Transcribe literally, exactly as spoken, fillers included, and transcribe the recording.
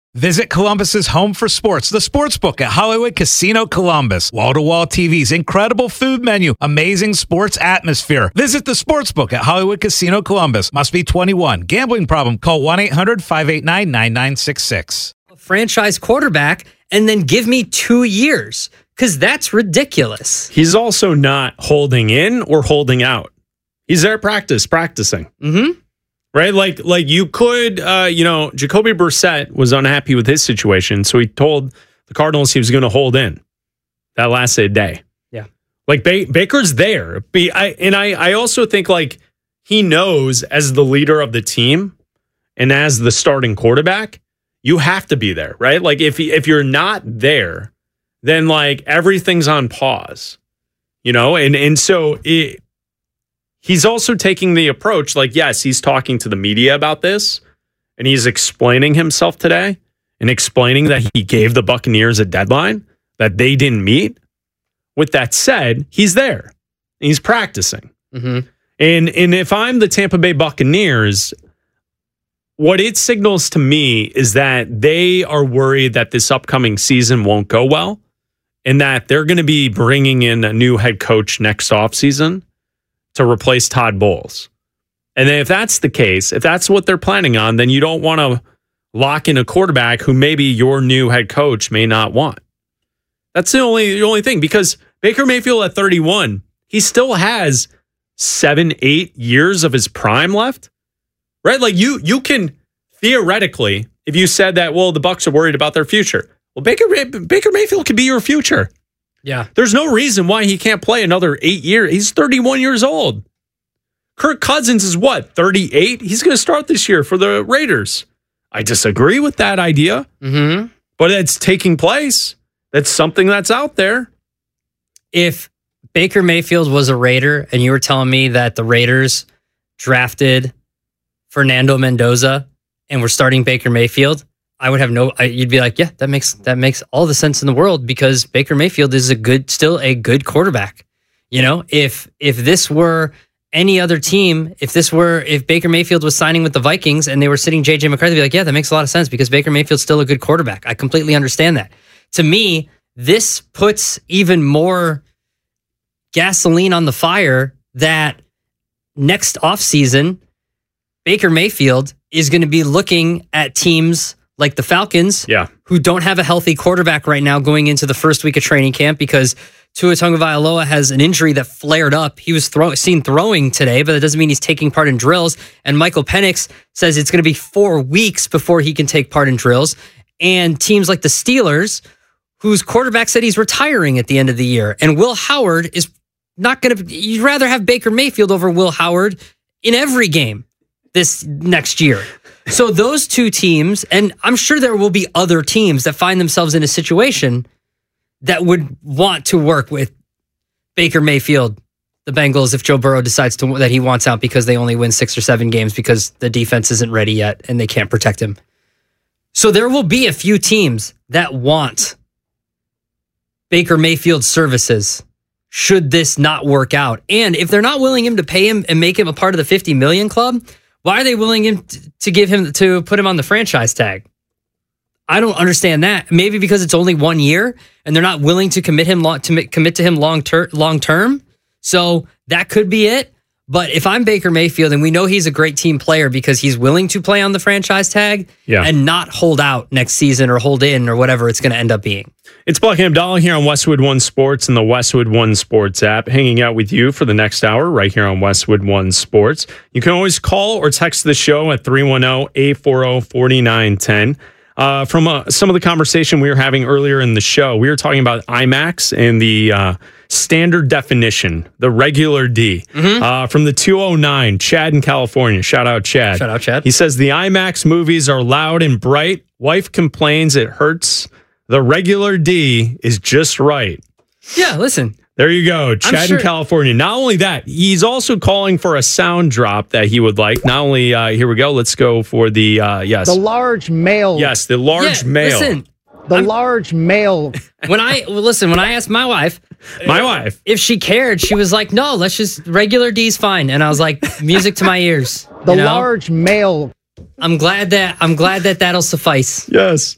Visit Columbus's home for sports, the Sportsbook at Hollywood Casino Columbus. Wall-to-wall T Vs, incredible food menu, amazing sports atmosphere. Visit the Sportsbook at Hollywood Casino Columbus. Must be twenty-one. Gambling problem? Call one eight hundred five eight nine nine nine six six. A franchise quarterback and then give me two years because that's ridiculous. He's also not holding in or holding out. He's there at practice, practicing. Mm-hmm. Right? Like, like you could, uh, you know, Jacoby Brissett was unhappy with his situation, so he told the Cardinals he was going to hold in. That lasted a day. Yeah. Like, ba- Baker's there. Be, I, and I, I also think, like, he knows as the leader of the team and as the starting quarterback, you have to be there, right? Like, if if you're not there, then, like, everything's on pause, you know? And, and so it... He's also taking the approach, like, yes, he's talking to the media about this, and he's explaining himself today and explaining that he gave the Buccaneers a deadline that they didn't meet. With that said, he's there. He's practicing. Mm-hmm. And, and if I'm the Tampa Bay Buccaneers, what it signals to me is that they are worried that this upcoming season won't go well and that they're going to be bringing in a new head coach next offseason to replace Todd Bowles. And then if that's the case, if that's what they're planning on, then you don't want to lock in a quarterback who maybe your new head coach may not want. That's the only the only thing, because Baker Mayfield at thirty-one, he still has seven, eight years of his prime left, right? Like you, you can theoretically, if you said that, well, the Bucs are worried about their future. Well, Baker Baker Mayfield could be your future. Yeah. There's no reason why he can't play another eight years. He's thirty-one years old. Kirk Cousins is what, thirty-eight? He's going to start this year for the Raiders. I disagree with that idea, Mm-hmm. but it's taking place. That's something that's out there. If Baker Mayfield was a Raider and you were telling me that the Raiders drafted Fernando Mendoza and were starting Baker Mayfield, I would have no, I, you'd be like, yeah, that makes that makes all the sense in the world because Baker Mayfield is a good, still a good quarterback. You know, if if this were any other team, if this were, if Baker Mayfield was signing with the Vikings and they were sitting J J McCarthy, they'd be like, yeah, that makes a lot of sense because Baker Mayfield's still a good quarterback. I completely understand that. To me, this puts even more gasoline on the fire that next offseason, Baker Mayfield is going to be looking at teams like the Falcons, yeah, who don't have a healthy quarterback right now going into the first week of training camp because Tua Tagovailoa has an injury that flared up. He was throw- seen throwing today, but that doesn't mean he's taking part in drills. And Michael Penix says it's going to be four weeks before he can take part in drills. And teams like the Steelers, whose quarterback said he's retiring at the end of the year. And Will Howard is not going to... You'd rather have Baker Mayfield over Will Howard in every game this next year. So those two teams, and I'm sure there will be other teams that find themselves in a situation that would want to work with Baker Mayfield, the Bengals, if Joe Burrow decides to that he wants out because they only win six or seven games because the defense isn't ready yet and they can't protect him. So there will be a few teams that want Baker Mayfield's services should this not work out. And if they're not willing him to pay him and make him a part of the fifty million club, why are they willing him to give him to put him on the franchise tag? I don't understand that. Maybe because it's only one year and they're not willing to commit him long, to commit to him long ter- long term. So that could be it. But if I'm Baker Mayfield and we know he's a great team player because he's willing to play on the franchise tag yeah. and not hold out next season or hold in or whatever it's going to end up being. It's Buck Abdallah here on Westwood One Sports and the Westwood One Sports app, hanging out with you for the next hour right here on Westwood One Sports. You can always call or text the show at three one zero, eight four zero, four nine one zero. Uh, from uh, some of the conversation we were having earlier in the show, we were talking about IMAX and the uh, standard definition, the regular D. Mm-hmm. Uh, from the two oh nine, Chad in California. Shout out, Chad. Shout out, Chad. He says the IMAX movies are loud and bright. Wife complains it hurts. The regular D is just right. Yeah, listen. There you go. Chad sure. in California. Not only that, he's also calling for a sound drop that he would like. Not only, uh, here we go. Let's go for the, uh, yes. The large male. Yes, the large yeah, male. Listen. The I'm, large male. When I, well, listen, when I asked my wife. My wife. If she cared, she was like, no, let's just, regular D's fine. And I was like, music to my ears. The you know? large male. I'm glad that, I'm glad that that'll suffice. Yes.